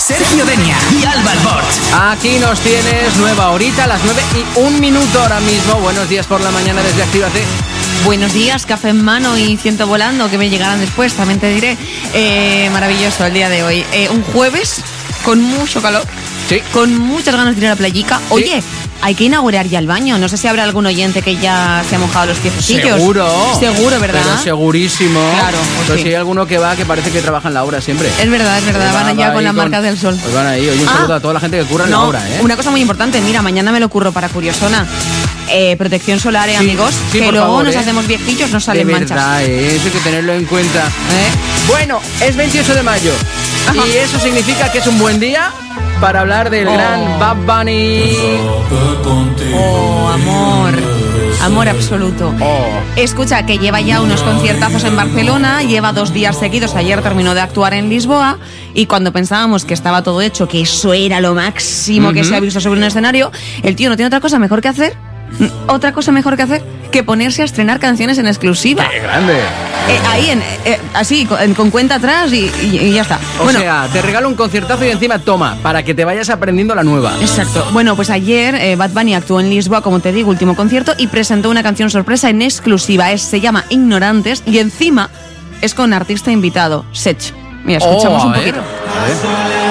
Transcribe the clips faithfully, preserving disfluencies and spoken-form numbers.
Sergio Denia y Alba Albort. Aquí nos tienes, nueva horita, a las nueve y un minuto ahora mismo. Buenos días por la mañana desde Actívate. Buenos días, café en mano y ciento volando, que me llegarán después, también te diré. Eh, maravilloso el día de hoy. Eh, un jueves con mucho calor, sí, con muchas ganas de ir a la playica. Sí. Oye, hay que inaugurar ya el baño. No sé si habrá algún oyente que ya se ha mojado los piececillos. Seguro. Seguro, ¿verdad? Pero segurísimo. Claro. Pues sí. Si hay alguno que va, que parece que trabaja en la obra siempre. Es verdad, es verdad. Van allá con las marcas del sol. Pues van ahí. Oye, un ah, saludo a toda la gente que curra en no, la obra, ¿eh? Una cosa muy importante. Mira, mañana me lo curro para Curiosona. Eh, protección solar, eh, sí, amigos. sí, que luego favor, nos ¿eh? hacemos viejillos, nos salen de manchas. Verdad, ¿eh? Eso hay que tenerlo en cuenta. ¿Eh? Bueno, es veintiocho de mayo. Ajá. Y eso significa que es un buen día para hablar del oh. gran Bad Bunny. Oh, amor. Amor absoluto. Oh. Escucha, que lleva ya unos conciertazos en Barcelona, lleva dos días seguidos, ayer terminó de actuar en Lisboa, y cuando pensábamos que estaba todo hecho, que eso era lo máximo uh-huh. que se ha visto sobre un escenario, el tío no tiene otra cosa mejor que hacer, otra cosa mejor que hacer, que ponerse a estrenar canciones en exclusiva. ¡Qué grande! Eh, ahí, en, eh, así, con, con cuenta atrás y, y, y ya está. O bueno, sea, te regalo un conciertazo y encima toma, para que te vayas aprendiendo la nueva. Exacto. Bueno, pues ayer eh, Bad Bunny actuó en Lisboa, como te digo, último concierto, y presentó una canción sorpresa en exclusiva. Es, se llama Ignorantes, y encima es con artista invitado, Sech. Mira, escuchamos oh, un poquito. A ver.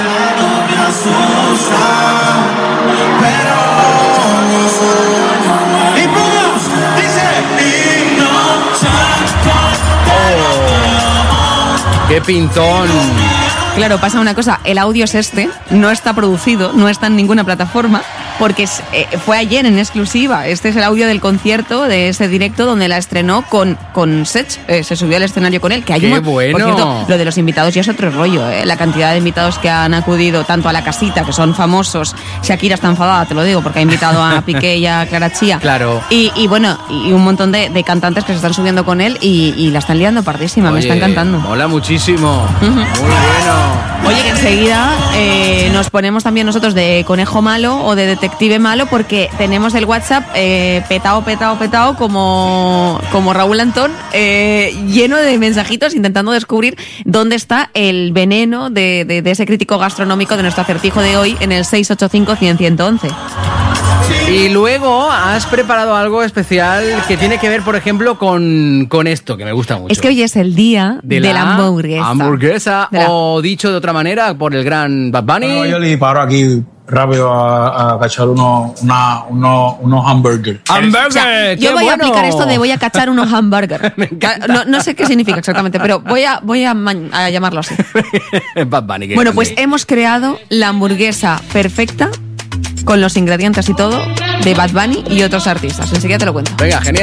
¡Qué pintón! Claro, pasa una cosa, el audio es este, no está producido, no está en ninguna plataforma, porque es, eh, fue ayer en exclusiva. Este es el audio del concierto, de ese directo donde la estrenó con, con Sech, eh, se subió al escenario con él. Que hay ¡Qué un, bueno! Por cierto, lo de los invitados ya es otro rollo, eh, la cantidad de invitados que han acudido tanto a la casita, que son famosos. Shakira está enfadada, te lo digo, porque ha invitado a Piqué y a Clara Chía. Claro. Y, y bueno, y un montón de, de cantantes que se están subiendo con él y, y la están liando pardísima. Oye, me está encantando. Mola muchísimo. Uh-huh. Muy bueno. Oye, que enseguida eh, nos ponemos también nosotros de conejo malo o de detective malo, porque tenemos el WhatsApp eh, petao, petao, petao, como, como Raúl Antón, eh, lleno de mensajitos intentando descubrir dónde está el veneno de, de, de ese crítico gastronómico de nuestro acertijo de hoy en el seis ocho cinco, cien, ciento once. Y luego has preparado algo especial que tiene que ver, por ejemplo, con, con esto, que me gusta mucho. Es que hoy es el día de, de la, la hamburguesa. Hamburguesa, de la... o dicho de otra manera, por el gran Bad Bunny. Bueno, yo le disparo aquí rápido a, a cachar uno, una, uno, unos hamburgers. ¡Hamburger! O sea, yo voy bueno. a aplicar esto de voy a cachar unos hamburgers. no, no sé qué significa exactamente, pero voy a, voy a, a llamarlo así. Bad Bunny, bueno, grande. pues hemos creado la hamburguesa perfecta, con los ingredientes y todo, de Bad Bunny y otros artistas. Enseguida te lo cuento. Venga, genial.